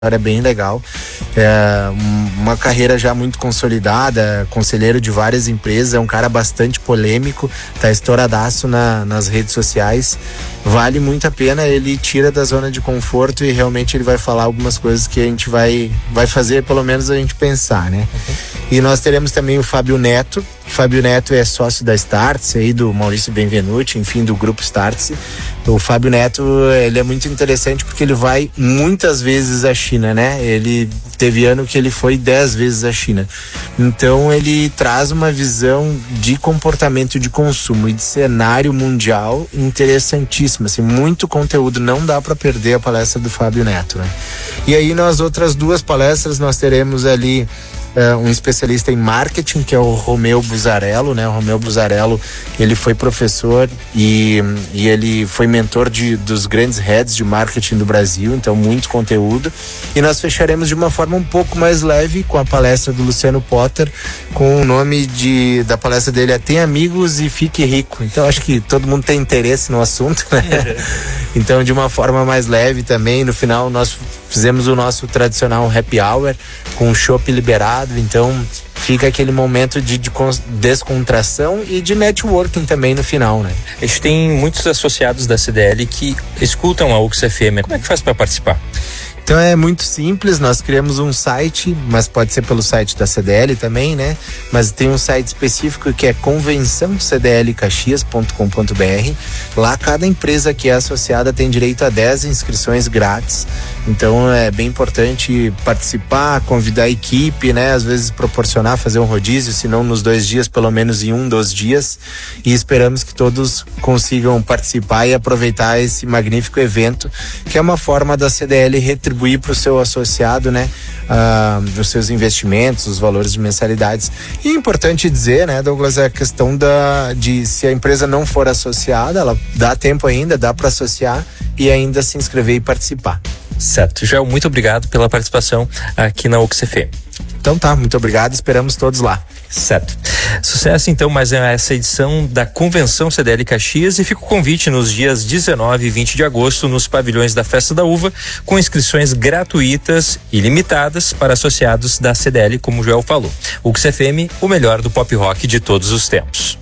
É bem legal, uma carreira já muito consolidada, conselheiro de várias empresas, é um cara bastante polêmico, tá estouradaço nas redes sociais, vale muito a pena, ele tira da zona de conforto e realmente ele vai falar algumas coisas que a gente vai fazer pelo menos a gente pensar, né? E nós teremos também o Fábio Neto. O Fábio Neto é sócio da Startse, aí do Maurício Benvenuti, enfim, do grupo Startse. O Fábio Neto, ele é muito interessante porque ele vai muitas vezes à China, né? Ele teve ano que ele foi 10 vezes à China. Então ele traz uma visão de comportamento de consumo e de cenário mundial interessantíssima, assim, muito conteúdo, não dá para perder a palestra do Fábio Neto, né? E aí nas outras duas palestras nós teremos ali um especialista em marketing, que é o Romeu Buzarello, né? O Romeu Buzarello, ele foi professor e ele foi mentor dos grandes heads de marketing do Brasil, então muito conteúdo. E nós fecharemos de uma forma um pouco mais leve com a palestra do Luciano Potter, com o nome da palestra dele é Tenha Amigos e Fique Rico. Então acho que todo mundo tem interesse no assunto, né? Então de uma forma mais leve também, no final nós fizemos o nosso tradicional happy hour com o chopp liberado, então fica aquele momento de descontração e de networking também no final, né? A gente tem muitos associados da CDL que escutam a UXFM. Como é que faz para participar? Então é muito simples, nós criamos um site, mas pode ser pelo site da CDL também, né? Mas tem um site específico que é convençãocdlcaxias.com.br. Lá cada empresa que é associada tem direito a 10 inscrições grátis. Então é bem importante participar, convidar a equipe, né? Às vezes proporcionar, fazer um rodízio, se não nos 2 dias, pelo menos em um dos dias. E esperamos que todos consigam participar e aproveitar esse magnífico evento, que é uma forma da CDL retribuir para o seu associado, né? Os seus investimentos, os valores de mensalidades. E é importante dizer, né, Douglas, a questão de se a empresa não for associada, ela dá tempo ainda, dá para associar e ainda se inscrever e participar. Certo. Joel, muito obrigado pela participação aqui na UXFM. Então tá, muito obrigado, esperamos todos lá. Certo. Sucesso então, mais essa edição da Convenção CDL Caxias, e fica o convite nos dias 19 e 20 de agosto nos pavilhões da Festa da Uva, com inscrições gratuitas e limitadas para associados da CDL, como o Joel falou. UXFM, o melhor do pop rock de todos os tempos.